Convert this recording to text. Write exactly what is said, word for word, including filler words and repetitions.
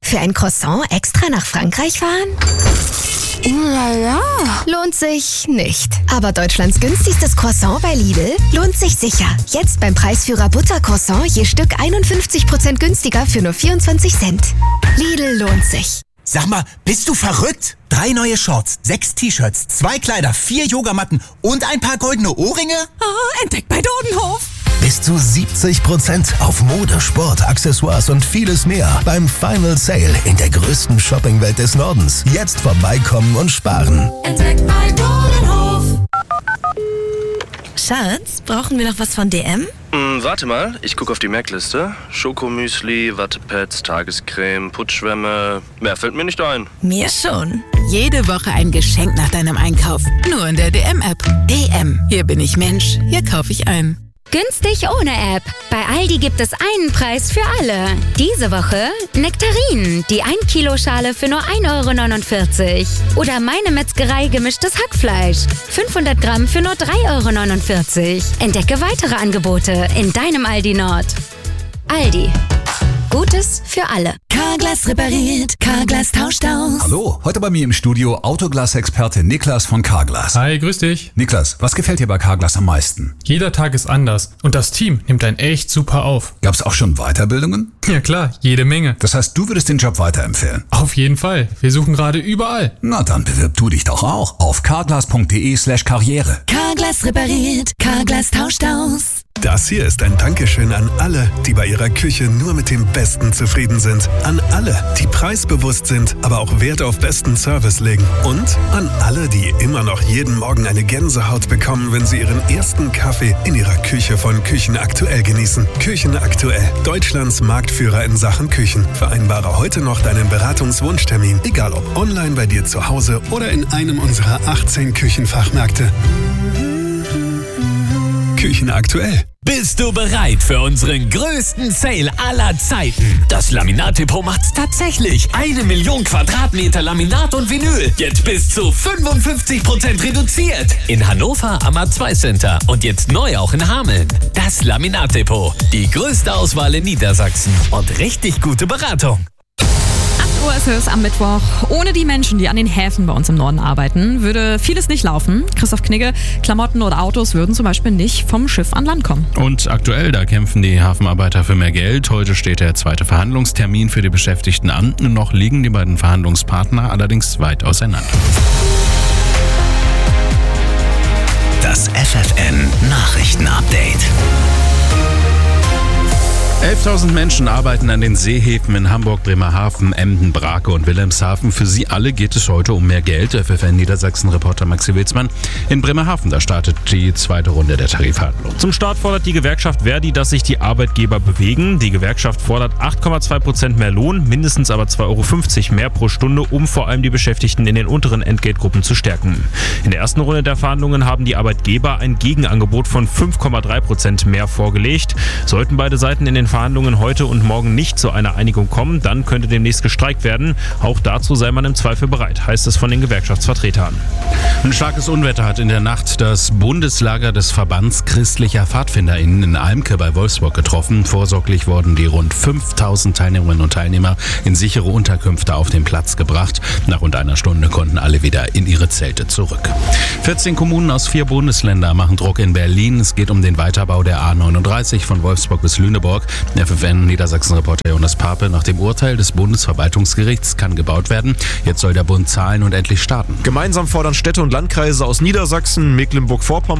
Für ein Croissant extra nach Frankreich fahren? Ulala. Lohnt sich nicht. Aber Deutschlands günstigstes Croissant bei Lidl lohnt sich sicher. Jetzt beim Preisführer Buttercroissant je Stück einundfünfzig Prozent günstiger für nur vierundzwanzig Cent. Lidl lohnt sich. Sag mal, bist du verrückt? Drei neue Shorts, sechs T-Shirts, zwei Kleider, vier Yogamatten und ein paar goldene Ohrringe? Oh, entdeckt bei Dodenhof. Bis zu siebzig Prozent auf Mode, Sport, Accessoires und vieles mehr beim Final Sale in der größten Shoppingwelt des Nordens. Jetzt vorbeikommen und sparen. Entdeckt bei Dodenhof. Schatz, brauchen wir noch was von D M? Hm, warte mal, ich gucke auf die Merkliste. Schokomüsli, Wattepads, Tagescreme, Putzschwämme. Mehr fällt mir nicht ein. Mir schon. Jede Woche ein Geschenk nach deinem Einkauf. Nur in der D M-App. D M. Hier bin ich Mensch. Hier kaufe ich ein. Günstig ohne App. Bei Aldi gibt es einen Preis für alle. Diese Woche Nektarinen, die ein Kilo Schale für nur ein Euro neunundvierzig. Oder Meine Metzgerei gemischtes Hackfleisch. fünfhundert Gramm für nur drei Euro neunundvierzig. Entdecke weitere Angebote in deinem Aldi Nord. Aldi. Gutes für alle. Carglass repariert, Carglass tauscht aus. Hallo, heute bei mir im Studio Autoglas-Experte Niklas von Carglass. Hi, grüß dich. Niklas, was gefällt dir bei Carglass am meisten? Jeder Tag ist anders und das Team nimmt einen echt super auf. Gab's auch schon Weiterbildungen? Ja klar, jede Menge. Das heißt, du würdest den Job weiterempfehlen? Auf jeden Fall. Wir suchen gerade überall. Na dann bewirb du dich doch auch auf carglass.de slash karriere. Carglass repariert, Carglass tauscht aus. Das hier ist ein Dankeschön an alle, die bei ihrer Küche nur mit dem Besten zufrieden sind. An alle, die preisbewusst sind, aber auch Wert auf besten Service legen. Und an alle, die immer noch jeden Morgen eine Gänsehaut bekommen, wenn sie ihren ersten Kaffee in ihrer Küche von Küchen Aktuell genießen. Küchen Aktuell, Deutschlands Marktführer in Sachen Küchen. Vereinbare heute noch deinen Beratungswunschtermin, egal ob online bei dir zu Hause oder in einem unserer achtzehn Küchenfachmärkte. Küchen Aktuell. Bist du bereit für unseren größten Sale aller Zeiten? Das Laminat-Depot macht's tatsächlich. Eine Million Quadratmeter Laminat und Vinyl. Jetzt bis zu fünfundfünfzig Prozent reduziert. In Hannover am A zwei Center und jetzt neu auch in Hameln. Das Laminat-Depot. Die größte Auswahl in Niedersachsen und richtig gute Beratung. acht Uhr ist es am Mittwoch. Ohne die Menschen, die an den Häfen bei uns im Norden arbeiten, würde vieles nicht laufen. Christoph Knigge, Klamotten oder Autos würden zum Beispiel nicht vom Schiff an Land kommen. Und aktuell, da kämpfen die Hafenarbeiter für mehr Geld. Heute steht der zweite Verhandlungstermin für die Beschäftigten an. Noch liegen die beiden Verhandlungspartner allerdings weit auseinander. Das F F N Nachrichtenupdate. elftausend Menschen arbeiten an den Seehäfen in Hamburg, Bremerhaven, Emden, Brake und Wilhelmshaven. Für sie alle geht es heute um mehr Geld. F F N Niedersachsen-Reporter Maxi Wilsmann. In Bremerhaven, da startet die zweite Runde der Tarifverhandlungen. Zum Start fordert die Gewerkschaft Verdi, dass sich die Arbeitgeber bewegen. Die Gewerkschaft fordert acht Komma zwei Prozent mehr Lohn, mindestens aber zwei Euro fünfzig mehr pro Stunde, um vor allem die Beschäftigten in den unteren Entgeltgruppen zu stärken. In der ersten Runde der Verhandlungen haben die Arbeitgeber ein Gegenangebot von fünf Komma drei Prozent mehr vorgelegt. Sollten beide Seiten in den Verhandlungen heute und morgen nicht zu einer Einigung kommen, dann könnte demnächst gestreikt werden. Auch dazu sei man im Zweifel bereit, heißt es von den Gewerkschaftsvertretern. Ein starkes Unwetter hat in der Nacht das Bundeslager des Verbands christlicher PfadfinderInnen in Almke bei Wolfsburg getroffen. Vorsorglich wurden die rund fünftausend Teilnehmerinnen und Teilnehmer in sichere Unterkünfte auf den Platz gebracht. Nach rund einer Stunde konnten alle wieder in ihre Zelte zurück. vierzehn Kommunen aus vier Bundesländern machen Druck in Berlin. Es geht um den Weiterbau der A neununddreißig von Wolfsburg bis Lüneburg. F F N Niedersachsen-Reporter Jonas Pape. Nach dem Urteil des Bundesverwaltungsgerichts kann gebaut werden. Jetzt soll der Bund zahlen und endlich starten. Gemeinsam fordern Städte und Landkreise aus Niedersachsen, Mecklenburg-Vorpommern,